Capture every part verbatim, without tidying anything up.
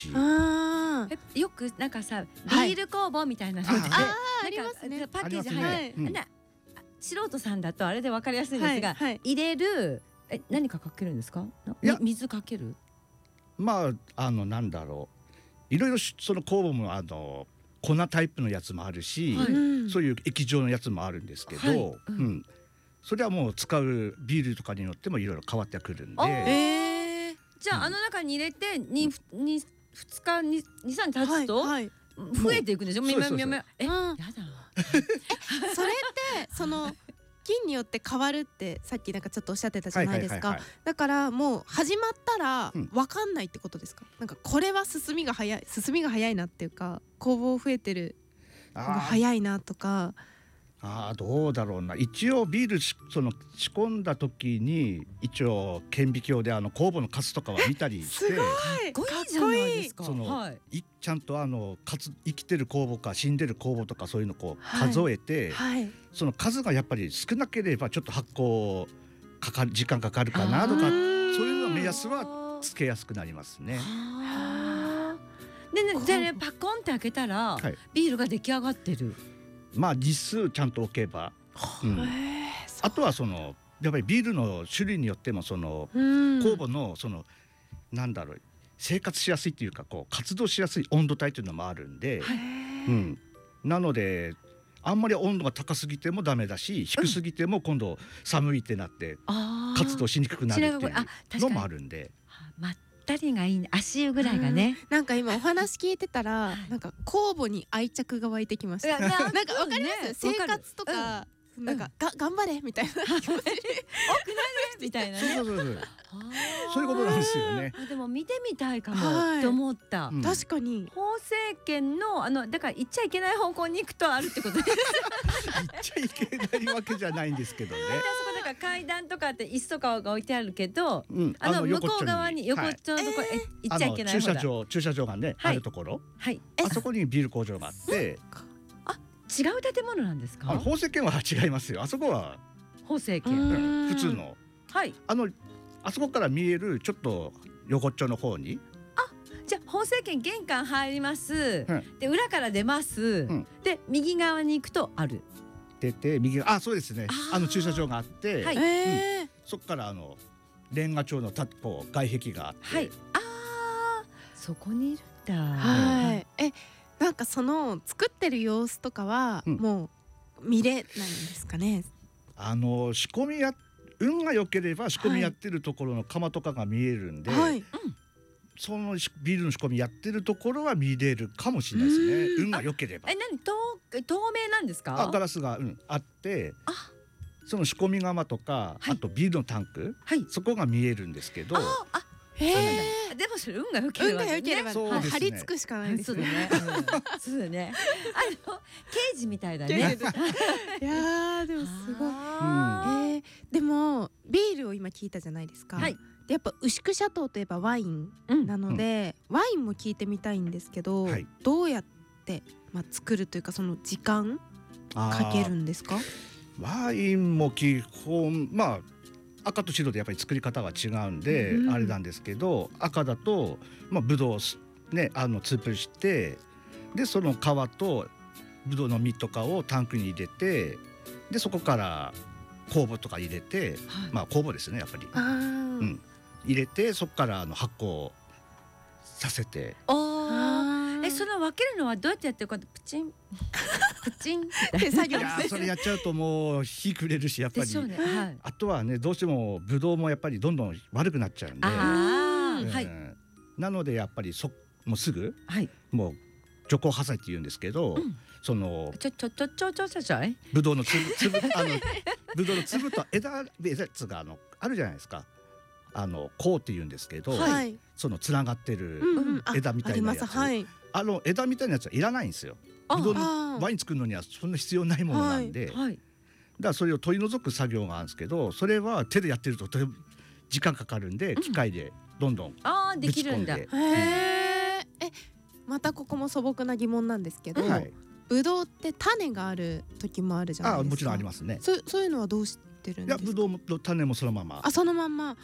あえよくなんかさビはいール工房みたいなので、 あなんかありますねパッケージありますね入って、 うんな素人さんだとあれで分かりやすいんですが、 はいはい入れるえ何かかけるんですか？ いやみ水かける？ まああのなんだろういろいろしその酵母もあの粉タイプのやつもあるし、 はいうんそういう液状のやつもあるんですけど、 はいうんうんそれはもう使うビールとかによってもいろいろ変わってくるんで、 あーえーじゃあ、 うんあの中に入れてににふつかににさんにち経つと、 はいはい増えていくんでしょ？ もうそうですみめみめえ、 うんやだ。 それってその菌によって変わるってさっきなんかちょっとおっしゃってたじゃないですか。 はいはいはいはいだからもう始まったらうん分かんないってことですか？なんかこれは進みが早い進みが早いなっていうか酵母増えてるのがあー早いなとか。 あーどうだろうな一応ビールしその仕込んだ時に一応顕微鏡であの酵母の数とかは見たりしてすごいかっこいいじゃないですか。 そのはい。 いちゃんとあの数生きてる酵母か死んでる酵母とかそういうのをこうはい数えて、 はいその数がやっぱり少なければちょっと発酵かかる時間かかるかなとかあそうーいうの目安はつけやすくなりますね。 はあ。でね、じゃあねパコンって開けたら、 はいビールが出来上がってる。 まあ実数ちゃんと置けば、うんへーあとはそのやっぱりビールの種類によってもそのうん酵母のそのなんだろう生活しやすいっていうかこう活動しやすい温度帯というのもあるんで、 へーうん、なのであんまり温度が高すぎてもダメだし低すぎても今度寒いってなってああ。 活動しにくくなるっていうあ確かにのもあるんで、 まったりがいいね。足湯ぐらいがね。 なんか今お話聞いてたらなんか酵母に愛着が湧いてきました。なんかわかります、生活とか、なんか、が頑張れみたいな気持ちみたいなね。 そうそうそうそうあーそういうことなんですよね。 あでも見てみたいかもはいって思った。 うん確かに法政権のあのだから行っちゃいけない方向に行くとあるってことです。 言っちゃいけないわけじゃないんですけどね。 あそこだから階段とかって椅子とかが置いてあるけど、 うん、 あの向こう横っちょ側に横っはいちょのところ、 ええ行っちゃいけない方だ。 あの駐車場駐車場がね、 はいあるところはい。 えあそこにビール工場があって違う建物なんですか？ あの宝石県は違いますよ。あそこは、 法政う権。 ん普通のはい。 あのあそこから見えるちょっと横っちょの方にじゃあ法政権玄関入ります。 うんで裏から出ます。 んで右側に行くとある。 出て右があそうですねあーあの駐車場があって、 はいえーそこからあのレンガ調のたこう外壁があって、 はい。ああそこにいるんだ。 はいえなんかその作ってる様子とかはうんもう見れないんですかね。 あの仕込みや運が良ければ仕込みやってるところの窯とかが見えるんで、 はいそのしビールの仕込みやってるところは見れるかもしれないですね。 うん運が良ければえ何透透明なんですか？ あガラスが、うん、あってあその仕込み窯とか、 はいあとビールのタンクはい。 そこが見えるんですけど、 ああへえでもそれ運が良けれ運ばね。 が良ければそうですね張り付くしかないですね。 そうだね。うんそうだね。あの刑事みたいだね。 いやーでもすごい。 あえー、でもビールを今聞いたじゃないですか。 はいでやっぱ牛久シャトーといえばワインーうんなので、ワインも聞いてみたいんですけど、 はいどうやって、まあ、作るというかその時間かけるんですか？ ワインも基本まあ赤と白でやっぱり作り方は違うんで、 うんあれなんですけど赤だとまあブドウをすねあのツープルしてでその皮とブドウの実とかをタンクに入れてでそこから酵母とか入れて、 はいまあ酵母ですねやっぱりあー、 うん入れてそこからあの発酵させてああーーえその分けるのはどうやってやってるかプチンプチンみたい手作業いやーそれやっちゃうともう火くれるしやっぱり、 でしょうね。はい。 あとはねどうしてもブドウもやっぱりどんどん悪くなっちゃうんで、うんああはいなのでやっぱりそもうすぐはい。 もう除光破砕って言うんですけど、 うんそのちょちょちょちょちょちょちょい。 ブドウの粒粒あのブドウの粒と枝枝つがあのあるじゃないですかあの甲って言うんですけど、 はい、 そのつながってる、 うんうん、あ枝みたいなやつありますはい。 あの枝みたいなやつはいらないんですよ。 あブドウあのワイン作るのにはそんな必要ないものなんで、だかはい。 らそれを取り除く作業があるんですけどそれは手でやってるととても時間かかるんで機械でどんどんああでぶきるんだ。 ち込んで、 へええまたここも素朴な疑問なんですけど、 はい、 ブドウって種がある時もあるじゃないですか。 あもちろんありますね。 そうそういうのはどうしてるんいですか？ やブドウの種もそのままあそのまんま。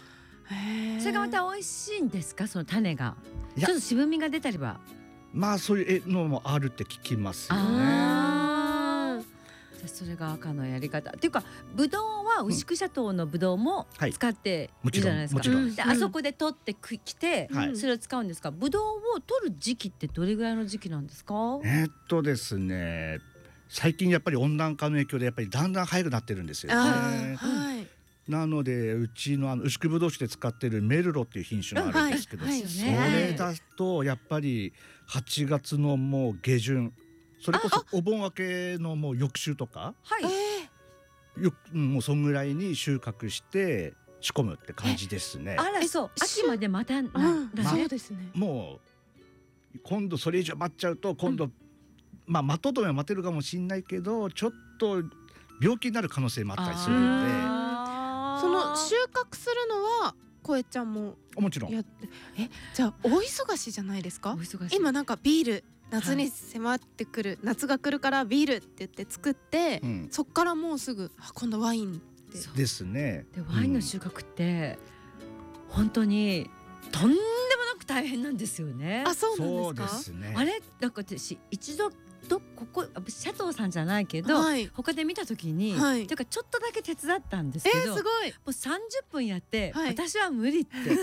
へーそれがまた美味しいんですか、その種が。 いやちょっと渋みが出たりは。 まあそういうのもあるって聞きますよね。 あーじゃあそれが赤のやり方っていうか、ブドウは牛久シャトーのブドウもはい使っているじゃないですか。 もちろんもでうんあそこで取ってきて、 はいそれを使うんですか。ブドウを取る時期ってどれぐらいの時期なんですか。 えーっとですね、最近やっぱり温暖化の影響でやっぱりだんだん早くなってるんですよあーね。 はいなのでうちのあの牛久ぶどう酒で使ってるメルロっていう品種があるんですけど、 うんはいはいそれだとやっぱりはちがつのもう下旬、それこそお盆明けのもう翌週とかはい。 えよ、うんもうそんぐらいに収穫して仕込むって感じですね。 あらそう、秋までまたなーうんだねそう。ですね。 もう今度それ以上待っちゃうと今度、まあ待とうとも待てるかもしれないけどちょっと病気になる可能性もあったりするんで、 あーその収穫するのはこえちゃんももちろんやってえじゃあ大忙しじゃないですかお。忙しい。 今なんかビール夏に迫ってくる、夏が来るからビールって言って作って、 うんそっからもうすぐあ今度ワインってそうですね。 でワインの収穫って、本当にとんでもなく大変なんですよね。 あそうそうなんですか。 ですね。 あれだから私一度どここシャトーさんじゃないけど、 はい他で見た時に、 はいというかちょっとだけ手伝ったんですえけど、 ー、すごい。 もうさんじゅっぷんやって、 はい私は無理ってで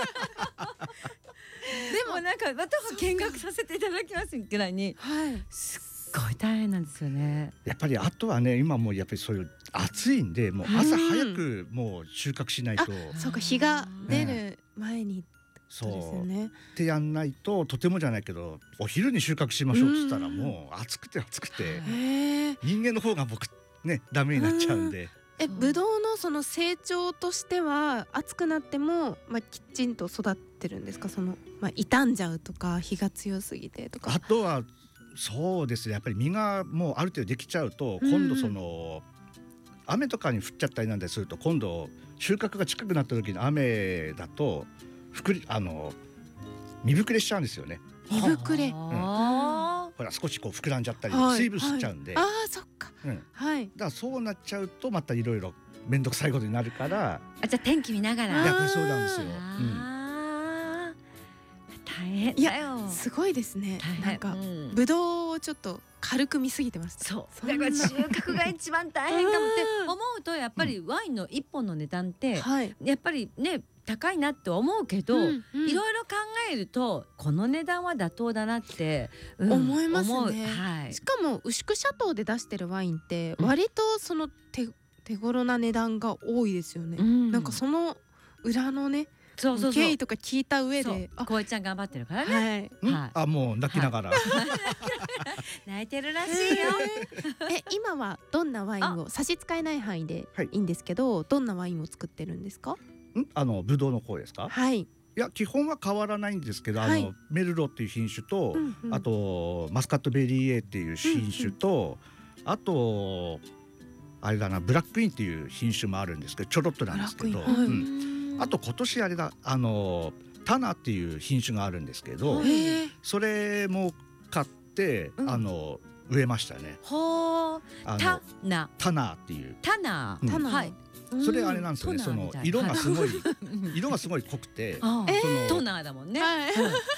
ももなんか私は見学させていただきますぐらいにはいすっごい大変なんですよね。 やっぱりあとはね今もうやっぱりそういう暑いんでもう朝早くもう収穫しないと、 そうか日が出る前にそうそうですよね。 ってやんないととてもじゃないけどお昼に収穫しましょうって言ったらもう暑くて暑くてへえ。 人間の方が僕ねダメになっちゃうんで。 えブドウのその成長としては暑くなってもまあきちんと育ってるんですか。そのまあ傷んじゃうとか日が強すぎてとか。 あとはそうですねやっぱり実がもうある程度できちゃうとうん今度その雨とかに降っちゃったりなんですると今度収穫が近くなった時の雨だとふくりあの実膨れしちゃうんですよね。 身膨れ。 あほら少しこう膨らんじゃったりはい水分吸っちゃうんで、 ああそっか。 うん、だかはい。 らそうなっちゃうとまたいろいろ面倒くさいことになるからーあじゃあ天気見ながら。 やっぱりそうなんですよ。うんあー大変いだよ。 すごいですね大。変なんかうんブドウをちょっと軽く見すぎてました。 そうそんなだから収穫が一番大変かもってうん思うとやっぱりワインの一本の値段ってはい。 やっぱりね高いなって思うけど、 うんうんいろいろ考えるとこの値段は妥当だなって、うん思いますね思うはいしかも牛久シャトーで出してるワインってうん割とその手手頃な値段が多いですよね。 うんなんかその裏のねそうそうそう経緯とか聞いた上そうで、あこいちゃん頑張ってるからね、 はい。 うんはいあもう泣きながら、 泣いてるらしいよ。 え今はどんなワインを差し支えない範囲ではいいいんですけど、どんなワインを作ってるんですか。 んあのブドウの方ですか。 はい。 いや基本は変わらないんですけど、 はいあのメルロっていう品種と、 うんうんあとマスカットベリー A っていう品種と、あとあれだなブラックインっていう品種もあるんですけどちょろっとなんですけど、 ブラックインうんあと今年あれだあのタナっていう品種があるんですけど、 はいへえ。 それも買って、 うんあの植えましたね。 ほーあたのなタナっていうたな、 うんタナはい。 それあれなんですよね、そのトナーみたいな色がすごいうん色がすごい濃くて、 あえーそのトナーだもんね。 はい。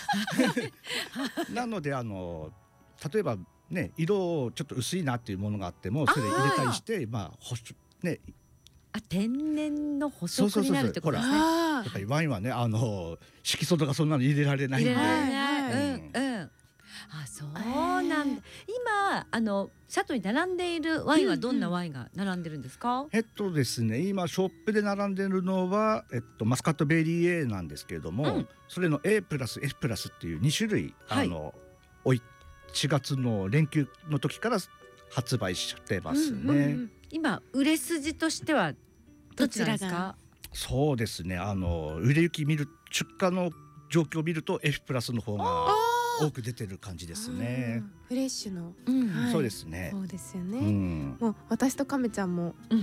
なのであの例えばね色をちょっと薄いなっていうものがあってもそれ入れたりしてまあ保守ねあ天然の補色になるってことですね。 あやっぱりワインはねあの色素とかそんなの入れられないんで、 入れられはないい。 はいうんうん。あそうなんだ。今あのシャトーに並んでいるワインはどんなワインが並んでるんですか。 えっとですね今ショップで並んでるのは、えっと、マスカットベリー A なんですけれども、 うんそれの A プラス F プラスっていうに種類、 はいあのおいしがつの連休の時から発売してますね。 うんうんうん今売れ筋としてはどちらですどちらか。 そうですねあの売れ行き見る出荷の状況を見ると F プラスの方があ多く出てる感じですね。 うんフレッシュの。 うんはいそうですね。 そうですようね。 ん、 もう私と亀ちゃんもうん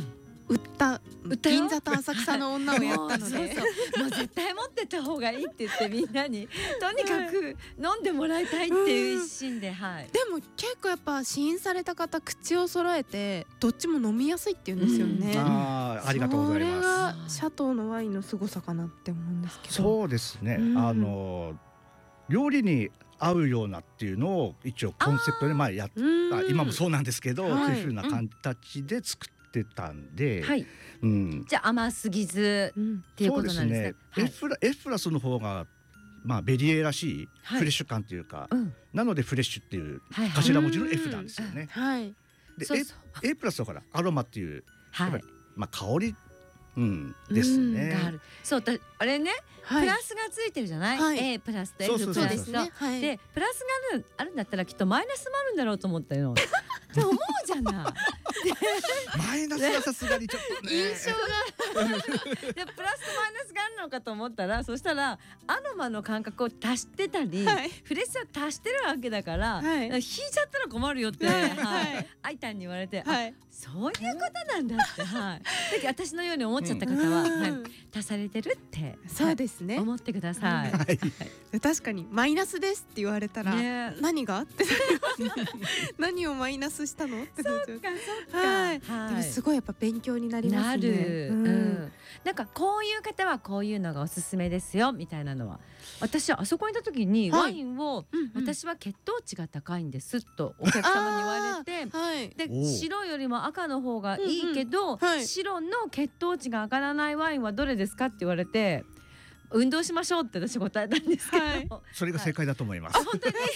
売った売ったよ銀座と浅草の女をやったので、 もうそうそうもう絶対持ってった方がいいって言ってみんなにとにかく飲んでもらいたいっていう一心で、はい、 でも結構やっぱ試飲された方口を揃えてどっちも飲みやすいって言うんですよね、 うん、あーありがとうございます。 それがシャトーのワインの凄さかなって思うんですけど。 そうですね、 うん、 あの料理に合うようなっていうのを一応コンセプトでまあやっあ今もそうなんですけど、 はい、 そういうふうな形で作ってたんで、 はいうん、 じゃあ甘すぎずっていうことなんですね。 そうですね、はい、エフプラスの方がまあベリエらしいフレッシュ感というか、はい、うん、なのでフレッシュっていう頭文字の F なんですよね。 はい、 でそうそう A, A プラスはほらアロマっていう、 はい、 やっぱりまあ香り、うん、ですね。 がある。そうだあれね、はい、プラスがついてるじゃない、はい、A プラスと F プラスとでプラスがある、あるんだったらきっとマイナスもあるんだろうと思ったよって思うじゃない。 マイナスはさすがにちょっと、ね、 印象がでプラスとマイナスがあるのかと思ったら、そしたらアロマの感覚を足してたり、はい、フレッシュは足してるわけだから、はい、引いちゃったら困るよって、はいはい、アイタンに言われて、はい、そういうことなんだって、はい、だけど私のように思っちゃった方は、うん、はい、足されてるってそうですね、 はい、思ってください、 はい、確かにマイナスですって言われたら、ね、何がって何をマイナスしたのってなっちゃう。 そっかそっか、 はい、はい、でもすごいやっぱ勉強になりますね。 なる、うんうん、なんかこういう方はこういうのがおすすめですよみたいなのは、私はあそこにいた時にワインを、はい、私は血糖値が高いんですとお客様に言われて、はい、で白よりも赤の方がいいけど、うんうん、はい、白の血糖値が上がらないワインはどれですかって言われて、運動しましょうって私答えたんですけど、はい、 それが正解だと思います、 はい、本当に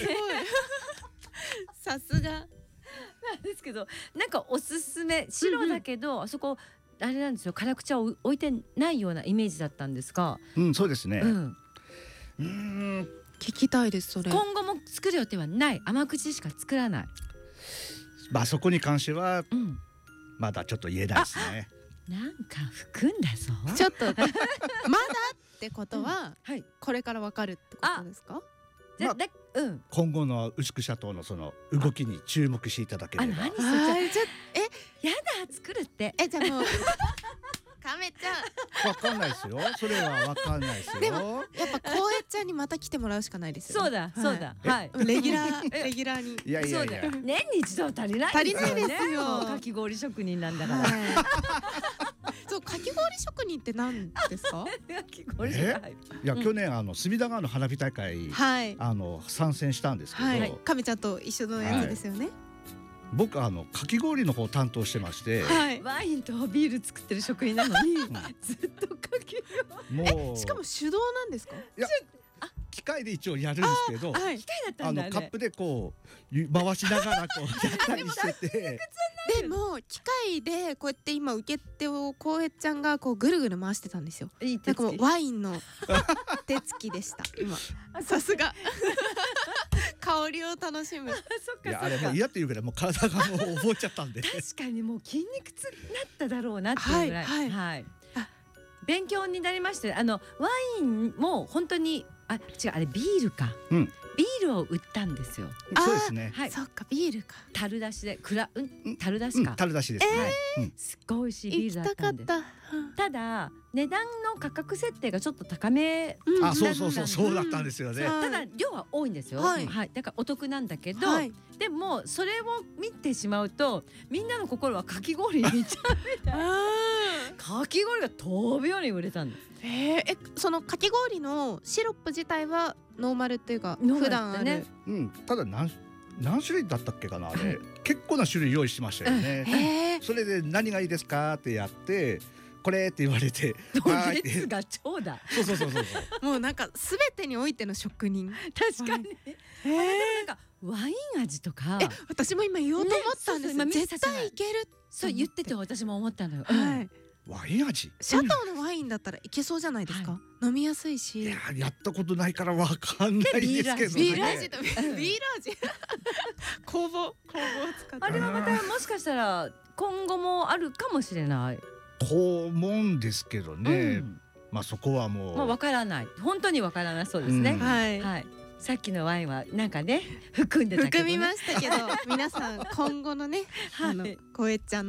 さすがなんですけど、なんかおすすめ白だけど、うんうん、あそこあれなんですよ、辛口は置いてないようなイメージだったんですが、 うん、そうですね、うん、 うーん聞きたいです。それ今後も作る予定はない、甘口しか作らない、 まあそこに関しては、うん、まだちょっと言えないですね。 なんか含んだぞちょっとまだってことは、うん、はい、これからわかるってことですか。 まあうん、今後の牛久シャトーのその動きに注目していただければ。 あ、何それ、ちょえやだ作るってえじゃあもうカメちゃんわかんないですよ、それはわかんないですよ。 でもやっぱこうえちゃんにまた来てもらうしかないですよ、ね、 そうだそうだ、はい、 レギュラーレギュラーにいやいやいや、 年に一度は足りないですよね。 足りないですよ、 かき氷職人なんだから、 はいそうかき氷職人って何ですか。 かき氷職人、 いや、うん、去年あの隅田川の花火大会、はい、あの参戦したんですけど、はい、 カメちゃんと一緒のやつですよね、はい、 僕あのかき氷の方を担当してまして、はい、 ワインとビール作ってる職人なのに、うん、ずっとかき氷、 もうしかも手動なんですか。 いや機械で一応やるんですけど、 はい、機械だったんだ、ね、 あのカップでこう回しながらこうやったりしててでも機械でこうやって今受け手をこうえちゃんがこうぐるぐる回してたんですよ。 いいなんかもうワインの手つきでした今さすが香りを楽しむ。 いやあれもう嫌っていうぐらいもう体がもう覚えちゃったんで確かにもう筋肉痛になっただろうなっていうぐらい、はいはいはい、勉強になりまして、あのワインも本当にあ違うあれビールか、うん、ビールを売ったんですよ。 そうですね、 はい、そっかビールか、 樽出しでくらうん樽出しか、 うん、樽出しですね、 えーはい、すっごい美味しいビールだったんで、た, ただ値段の価格設定がちょっと高め、 うん、あそうそうそうそうだったんですよね、 うん、ただ量は多いんですよ、はいはい、だからお得なんだけど、はい、でもそれを見てしまうとみんなの心はかき氷にいっちゃうみたいなかき氷が飛ぶように売れたんです。 えー、えそのかき氷のシロップ自体はノーマルっていうか普段ある、ね、 うん、ただ何何種類だったっけかなあれ、結構な種類用意しましたよね、うんえー、それで何がいいですかってやってこれって言われて熱が超だそうそうそうそうもうなんか全てにおいての職人確かに、えー、なんかワイン味とかえ私も今言おうと思ったんですよ、ね、絶対いけるそう言ってて私も思ったのよ、 はい、うんワイン味シャトーのワインだったらいけそうじゃないですか、はい、飲みやすいし。 いややったことないからわかんないですけどね。 ビール味とビール味工房工房を使ってあれはまたもしかしたら今後もあるかもしれないと思うんですけどね、うん、まあそこはもうまあわからない本当にわからないそうですね、うん、はい、はい、さっきのワインはなんかね含んでたけど、ね、 含みましたけど皆さん今後のね、はい、あのこえちゃんの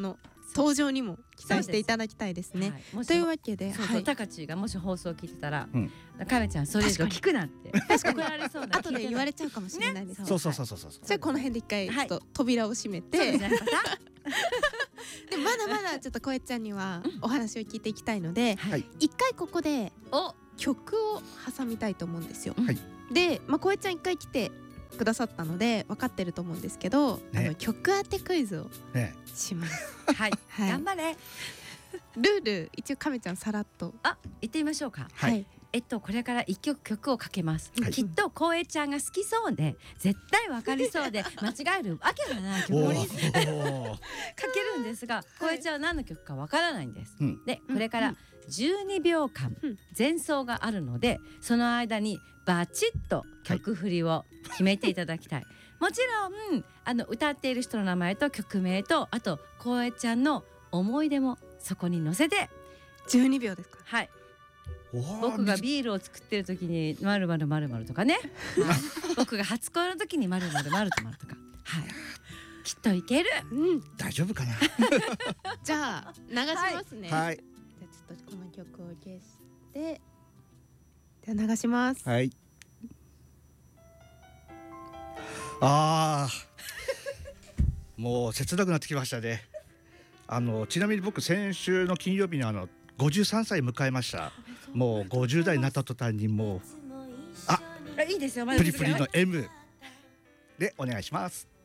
登場にも期待していただきたいですね。 はい、 というわけで、 そうそう、 はい、 たかちがもし放送を聞いてたら、 うん、 かめちゃんそれ以上聞くなって怒られそうな、 後で言われちゃうかもしれないです、ね、 そうそうそうそうそう。 じゃあこの辺で一回ちょっと扉を閉めて、はい、でまだまだちょっとこえちゃんにはお話を聞いていきたいので、 はい、 一回ここでお曲を挟みたいと思うんですよ。 はい、 で、まあ、こえちゃん一回来てくださったので分かってると思うんですけど、ね、あの曲当てクイズをします、 ね、はい、はい、頑張れ。 ルール一応かめちゃんさらっとあ、言ってみましょうか。 はい、 えっとこれから一曲曲をかけます、はい、きっとこえちゃんが好きそうで絶対わかりそうで間違えるわけがない曲をかけるんですが、こえちゃんは何の曲かわからないんです、うん、でこれからじゅうにびょうかん前奏があるので、その間にバチッと曲振りを決めていただきたい、はい、もちろんあの歌っている人の名前と曲名と、あとこえちゃんの思い出もそこに載せて。 じゅうにびょうですか。 はい、僕がビールを作ってる時にまるまるまるまるとかね、はい、僕が初恋の時にまるまるまるとまるとか、はい、きっといける、 うん、 大丈夫かなじゃあ流しますね。 はい、 じゃあちょっとこの曲を消してじゃあ流します。 はい。あーもう切なくなってきましたね。あのちなみに僕先週の金曜日にあのごじゅうさんさい迎えました。もうごじゅう代になった途端にもうあいいですよ、 プリプリの エム でお願いします。